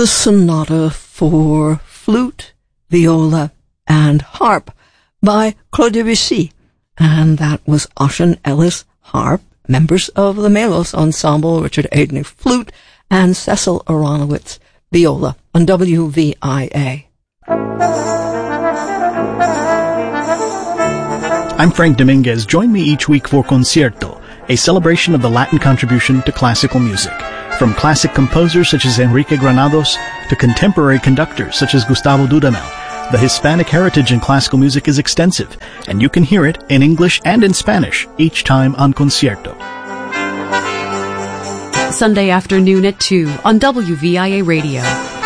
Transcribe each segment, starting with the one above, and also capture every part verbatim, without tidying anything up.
the Sonata for Flute, Viola, and Harp by Claude Debussy. And that was Ocean Ellis harp, members of the Melos Ensemble, Richard Aidney flute, and Cecil Aronowitz viola on W V I A. I'm Frank Dominguez. Join me each week for Concierto, a celebration of the Latin contribution to classical music. From classic composers such as Enrique Granados to contemporary conductors such as Gustavo Dudamel, the Hispanic heritage in classical music is extensive, and you can hear it in English and in Spanish each time on Concierto. Sunday afternoon at two on W V I A Radio.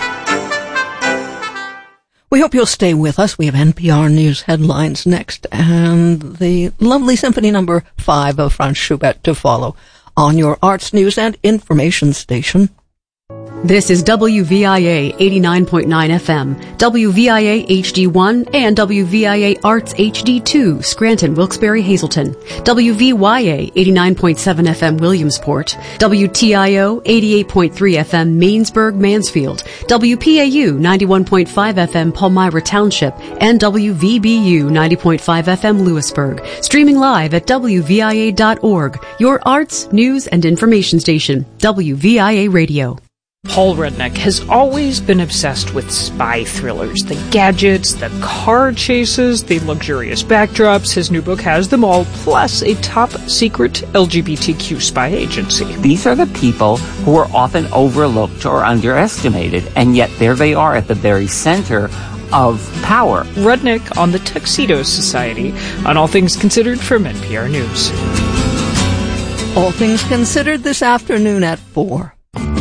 We hope you'll stay with us. We have N P R News headlines next, and the lovely Symphony Number five of Franz Schubert to follow on your arts, news, and information station. This is W V I A eighty-nine point nine F M, W V I A H D one, and W V I A Arts H D two, Scranton, Wilkes-Barre, Hazleton, W V Y A eighty-nine point seven F M, Williamsport, W T I O eighty-eight point three F M, Mainsburg, Mansfield, W P A U ninety-one point five F M, Palmyra Township, and W V B U ninety point five F M, Lewisburg. Streaming live at W V I A dot org, your arts, news, and information station, W V I A Radio. Paul Rudnick has always been obsessed with spy thrillers. The gadgets, the car chases, the luxurious backdrops. His new book has them all, plus a top-secret L G B T Q spy agency. These are the people who are often overlooked or underestimated, and yet there they are at the very center of power. Rudnick on the Tuxedo Society, on All Things Considered from N P R News. All Things Considered this afternoon at four.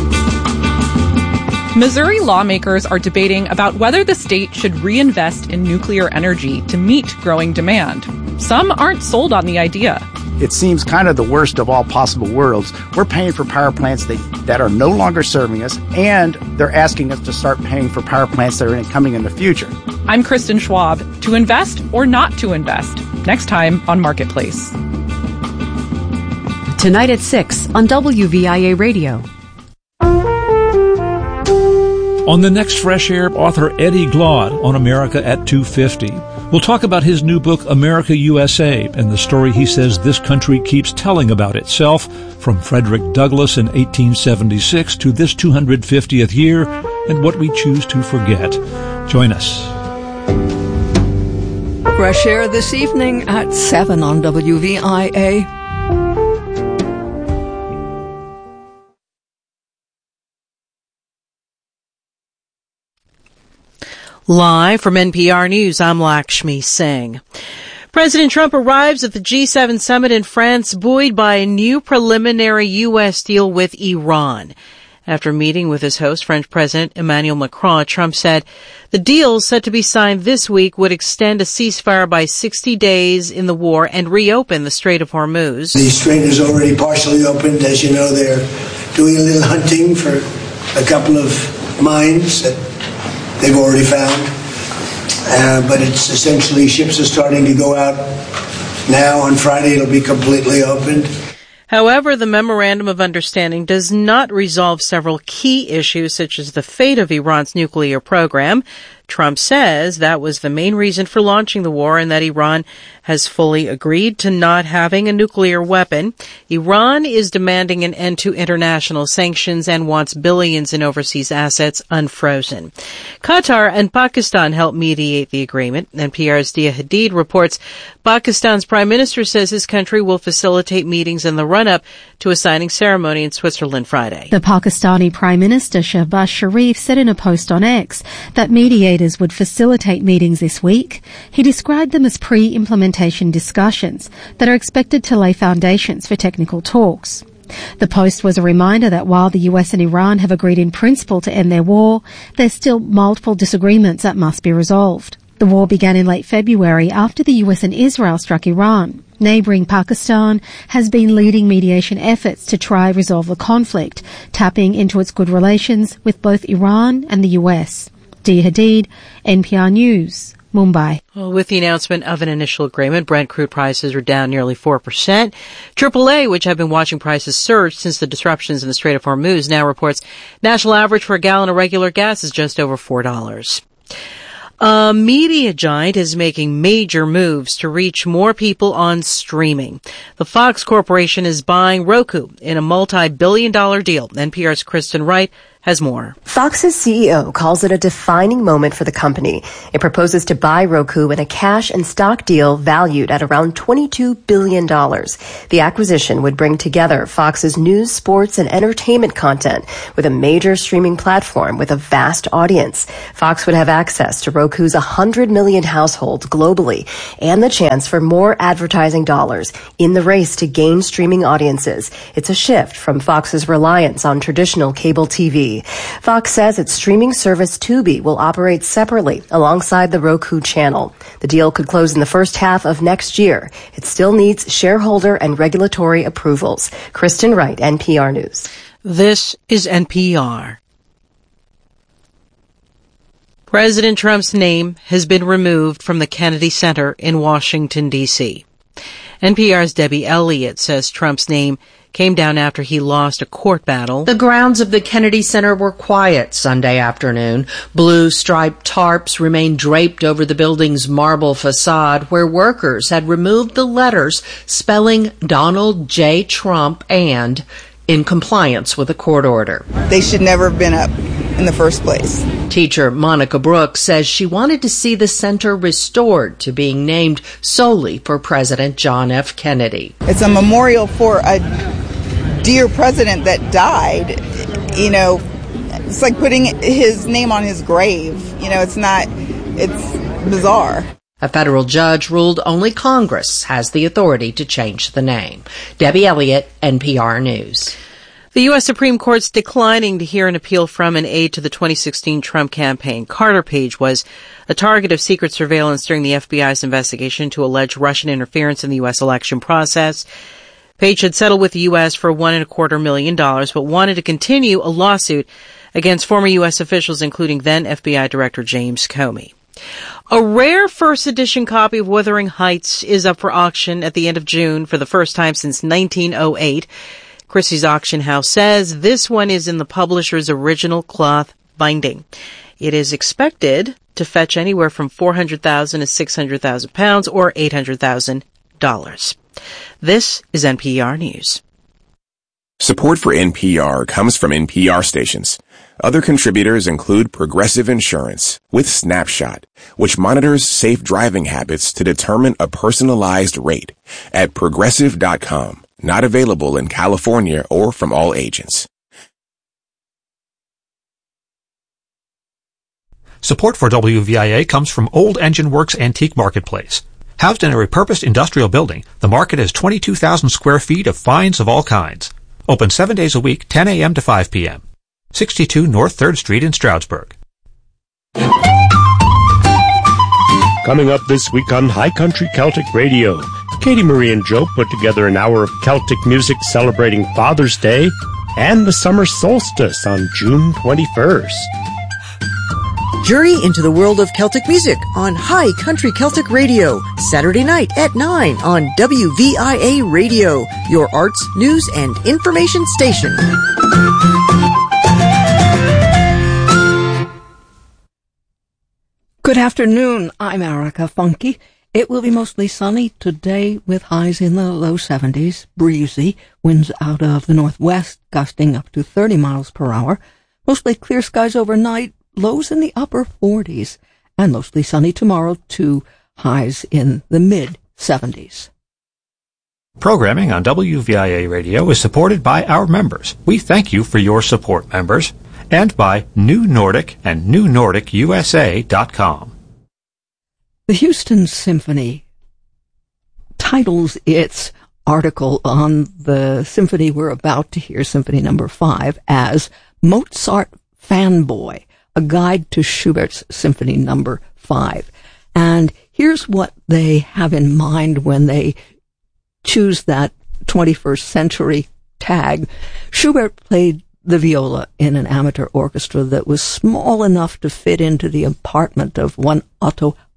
Missouri lawmakers are debating about whether the state should reinvest in nuclear energy to meet growing demand. Some aren't sold on the idea. It seems kind of the worst of all possible worlds. We're paying for power plants that, that are no longer serving us, and they're asking us to start paying for power plants that are coming in the future. I'm Kristen Schwab. To invest or not to invest? Next time on Marketplace. Tonight at six on W V I A Radio. On the next Fresh Air, author Eddie Glaude on America at two fifty. We'll talk about his new book, America U S A, and the story he says this country keeps telling about itself, from Frederick Douglass in eighteen seventy-six to this two hundred fiftieth year, and what we choose to forget. Join us. Fresh Air this evening at seven on W V I A. Live from N P R News, I'm Lakshmi Singh. President Trump arrives at the G seven summit in France, buoyed by a new preliminary U S deal with Iran. After meeting with his host, French President Emmanuel Macron, Trump said the deal set to be signed this week would extend a ceasefire by sixty days in the war and reopen the Strait of Hormuz. The strait is already partially opened. As you know, they're doing a little hunting for a couple of mines that they've already found, uh, but it's essentially ships are starting to go out now. On Friday, it'll be completely opened. However, the Memorandum of Understanding does not resolve several key issues, such as the fate of Iran's nuclear program. Trump says that was the main reason for launching the war and that Iran has fully agreed to not having a nuclear weapon. Iran is demanding an end to international sanctions and wants billions in overseas assets unfrozen. Qatar and Pakistan helped mediate the agreement. N P R's Dia Hadid reports Pakistan's prime minister says his country will facilitate meetings in the run-up to a signing ceremony in Switzerland Friday. The Pakistani Prime Minister Shehbaz Sharif said in a post on X that mediators would facilitate meetings this week. He described them as pre-implementation discussions that are expected to lay foundations for technical talks. The post was a reminder that while the U S and Iran have agreed in principle to end their war, there's still multiple disagreements that must be resolved. The war began in late February after the U S and Israel struck Iran. Neighbouring Pakistan has been leading mediation efforts to try resolve the conflict, tapping into its good relations with both Iran and the U S. Dia Hadid, N P R News, Mumbai. Well, with the announcement of an initial agreement, Brent crude prices are down nearly four percent. triple A, which have been watching prices surge since the disruptions in the Strait of Hormuz, now reports national average for a gallon of regular gas is just over four dollars. A media giant is making major moves to reach more people on streaming. The Fox Corporation is buying Roku in a multi-billion dollar deal. N P R's Kristen Wright has more. Fox's C E O calls it a defining moment for the company. It proposes to buy Roku in a cash and stock deal valued at around twenty-two billion dollars. The acquisition would bring together Fox's news, sports, and entertainment content with a major streaming platform with a vast audience. Fox would have access to Roku's one hundred million households globally and the chance for more advertising dollars in the race to gain streaming audiences. It's a shift from Fox's reliance on traditional cable T V. Fox says its streaming service Tubi will operate separately alongside the Roku channel. The deal could close in the first half of next year. It still needs shareholder and regulatory approvals. Kristen Wright, N P R News. This is N P R. President Trump's name has been removed from the Kennedy Center in Washington, D C. N P R's Debbie Elliott says Trump's name came down after he lost a court battle. The grounds of the Kennedy Center were quiet Sunday afternoon. Blue striped tarps remained draped over the building's marble facade where workers had removed the letters spelling Donald J. Trump and in compliance with a court order. They should never have been up in the first place. Teacher Monica Brooks says she wanted to see the center restored to being named solely for President John F. Kennedy. It's a memorial for a dear president that died. You know, it's like putting his name on his grave. You know, it's not, it's bizarre. A federal judge ruled only Congress has the authority to change the name. Debbie Elliott, N P R News. The U S Supreme Court's declining to hear an appeal from an aide to the twenty sixteen Trump campaign. Carter Page was a target of secret surveillance during the F B I's investigation into alleged Russian interference in the U S election process. Page had settled with the U S for one and a quarter million dollars, but wanted to continue a lawsuit against former U S officials, including then F B I Director James Comey. A rare first edition copy of Wuthering Heights is up for auction at the end of June for the first time since nineteen oh eight. Christie's Auction House says this one is in the publisher's original cloth binding. It is expected to fetch anywhere from four hundred thousand dollars to six hundred thousand pounds or eight hundred thousand dollars. This is N P R News. Support for N P R comes from N P R stations. Other contributors include Progressive Insurance with Snapshot, which monitors safe driving habits to determine a personalized rate at progressive dot com. Not available in California or from all agents. Support for W V I A comes from Old Engine Works Antique Marketplace. Housed in a repurposed industrial building, the market has twenty-two thousand square feet of finds of all kinds. Open seven days a week, ten a.m. to five p.m. sixty-two North third Street in Stroudsburg. Coming up this week on High Country Celtic Radio, Katie Marie and Joe put together an hour of Celtic music celebrating Father's Day and the summer solstice on June twenty-first. Journey into the world of Celtic music on High Country Celtic Radio, Saturday night at nine on W V I A Radio, your arts, news, and information station. Good afternoon. I'm Erica Funky. It will be mostly sunny today with highs in the low seventies, breezy, winds out of the northwest gusting up to thirty miles per hour, mostly clear skies overnight, lows in the upper forties, and mostly sunny tomorrow too, highs in the mid seventies. Programming on W V I A Radio is supported by our members. We thank you for your support, members, and by New Nordic and New Nordic U S A dot com. The Houston Symphony titles its article on the symphony we're about to hear, Symphony Number Five, as Mozart Fanboy, a guide to Schubert's Symphony Number Five. And here's what they have in mind when they choose that twenty-first century tag. Schubert played the viola in an amateur orchestra that was small enough to fit into the apartment of one Otto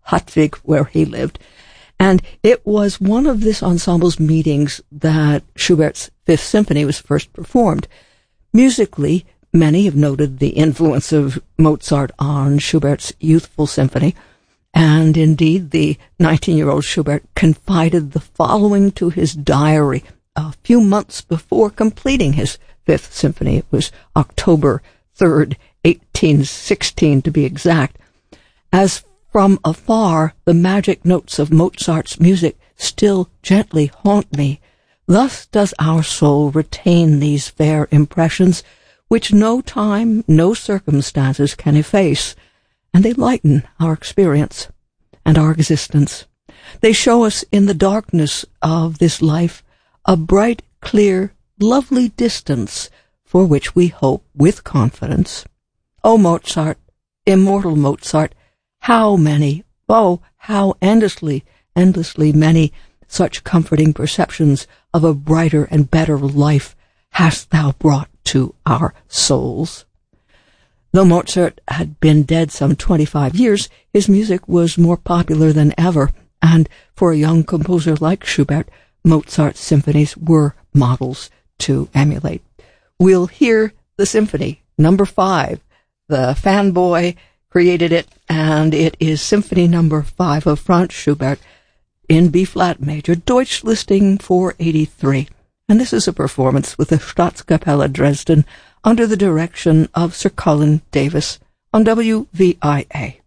Hattwig, where he lived. And it was one of this ensemble's meetings that Schubert's Fifth Symphony was first performed. Musically, many have noted the influence of Mozart on Schubert's youthful symphony, and indeed the nineteen-year-old Schubert confided the following to his diary a few months before completing his Fifth Symphony. It was October third, eighteen sixteen to be exact. As from afar, the magic notes of Mozart's music still gently haunt me. Thus does our soul retain these fair impressions, which no time, no circumstances can efface, and they lighten our experience and our existence. They show us in the darkness of this life a bright, clear, lovely distance for which we hope with confidence. O Mozart, immortal Mozart, how many, oh, how endlessly, endlessly many such comforting perceptions of a brighter and better life hast thou brought to our souls. Though Mozart had been dead some twenty-five years, his music was more popular than ever, and for a young composer like Schubert, Mozart's symphonies were models to emulate. We'll hear the symphony, number five. The fanboy created it, and it is Symphony Number Five of Franz Schubert in B-flat major, Deutsch listing four eighty-three. And this is a performance with the Staatskapelle Dresden under the direction of Sir Colin Davis on W V I A.